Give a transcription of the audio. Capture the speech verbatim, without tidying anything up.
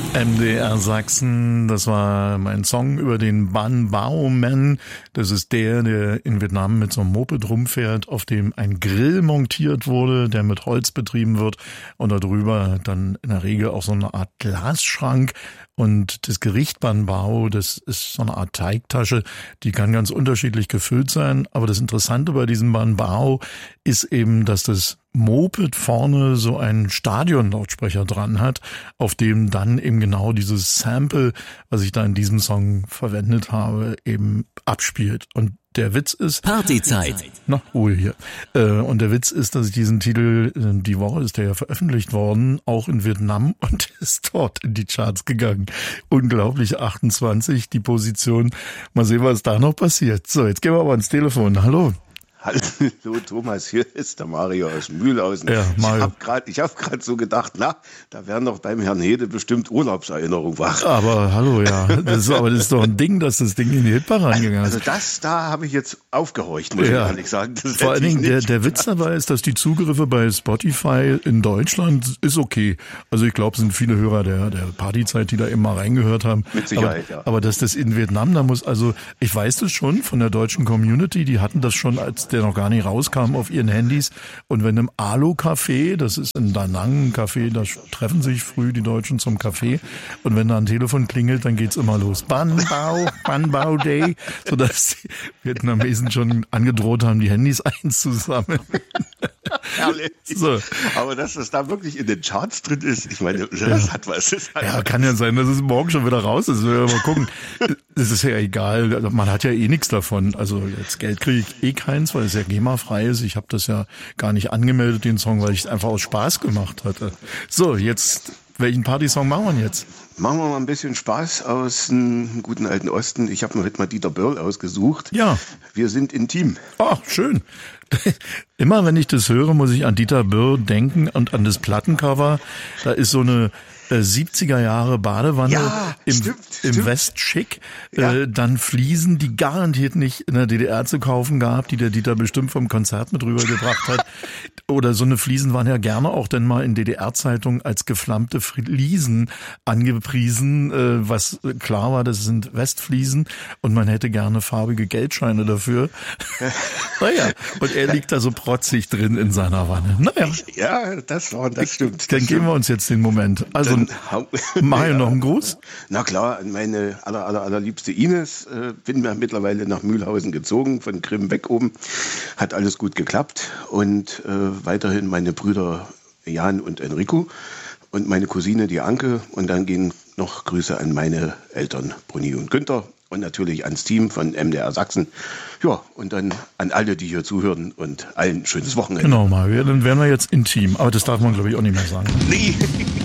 M D R Sachsen, das war mein Song über den Ban Bao Man. Das ist der, der in Vietnam mit so einem Moped rumfährt, auf dem ein Grill montiert wurde, der mit Holz betrieben wird und darüber dann in der Regel auch so eine Art Glasschrank. Und das Gericht Ban Bao, das ist so eine Art Teigtasche, die kann ganz unterschiedlich gefüllt sein. Aber das Interessante bei diesem Ban Bao ist eben, dass das Moped vorne so einen Stadionlautsprecher dran hat, auf dem dann eben genau dieses Sample, was ich da in diesem Song verwendet habe, eben abspielt. Und der Witz ist... Partyzeit. Na, Ruhe hier. Äh, und der Witz ist, dass ich diesen Titel, äh, die Woche ist der ja veröffentlicht worden, auch in Vietnam und ist dort in die Charts gegangen. Unglaublich, achtundzwanzig, die Position. Mal sehen, was da noch passiert. So, jetzt gehen wir aber ans Telefon. Hallo. Hallo Thomas, hier ist der Mario aus Mühlhausen. Ja, Mario. Ich habe gerade ich hab grad so gedacht, na, da werden doch beim Herrn Hede bestimmt Urlaubserinnerungen wach. Aber hallo, ja. Das ist, aber das ist doch ein Ding, dass das Ding in die Hitparade reingegangen ist. Also das, da habe ich jetzt aufgehorcht, muss ja. ich ehrlich sagen. Das Vor allen Dingen, der, der Witz gedacht. dabei ist, dass die Zugriffe bei Spotify in Deutschland ist okay. Also ich glaube, es sind viele Hörer der, der Partyzeit, die da immer reingehört haben. Mit Sicherheit, aber, ja. Aber dass das in Vietnam, da muss, also ich weiß das schon von der deutschen Community, die hatten das schon, als der noch gar nicht rauskam, auf ihren Handys. Und wenn im Alu-Café, das ist in Da Nang ein Café, da treffen sich früh die Deutschen zum Café. Und wenn da ein Telefon klingelt, dann geht's immer los. Ban Bao, Ban Bao Day. Sodass die Vietnamesen schon angedroht haben, die Handys einzusammeln. Herrlich. So. Aber dass das da wirklich in den Charts drin ist, ich meine, das ja. hat was. Das hat Ja, kann ja sein, dass es morgen schon wieder raus ist. Wir mal gucken. Es ist ja egal, man hat ja eh nichts davon. Also jetzt Geld kriege ich eh keins, weil es ja GEMA-frei ist. Ich habe das ja gar nicht angemeldet, den Song, weil ich es einfach aus Spaß gemacht hatte. So, jetzt, welchen Partysong machen wir jetzt? Machen wir mal ein bisschen Spaß aus dem guten alten Osten. Ich habe mir heute mal Dieter Böhrl ausgesucht. Ja. Wir sind intim. Ach, schön. Immer wenn ich das höre, muss ich an Dieter Böhrl denken und an das Plattencover. Da ist so eine äh, siebziger Jahre Badewanne ja, im, stimmt, im stimmt. Westschick. Ja. Äh, dann Fliesen, die garantiert nicht in der D D R zu kaufen gab, die der Dieter bestimmt vom Konzert mit rübergebracht hat. Oder so eine Fliesen waren ja gerne auch dann mal in D D R-Zeitungen als geflammte Fliesen angepriesen, äh, was klar war, das sind Westfliesen und man hätte gerne farbige Geldscheine dafür. Naja, und er liegt da so protzig drin in seiner Wanne. Naja. Ja, das war, das stimmt. Dann das geben wir stimmt. uns jetzt den Moment. Also, Dann, Mario, ja. noch einen Gruß? Na klar, an meine aller, aller, allerliebste Ines. Äh, bin mir mittlerweile nach Mühlhausen gezogen, von Grimm weg oben. Hat alles gut geklappt. Und äh, weiterhin meine Brüder Jan und Enrico und meine Cousine, die Anke. Und dann gehen noch Grüße an meine Eltern Bruni und Günther. Und natürlich ans Team von M D R Sachsen. Ja, und dann an alle, die hier zuhören und allen schönes Wochenende. Genau, Mario, dann wären wir jetzt intim. Aber das darf man, glaube ich, auch nicht mehr sagen. Nee.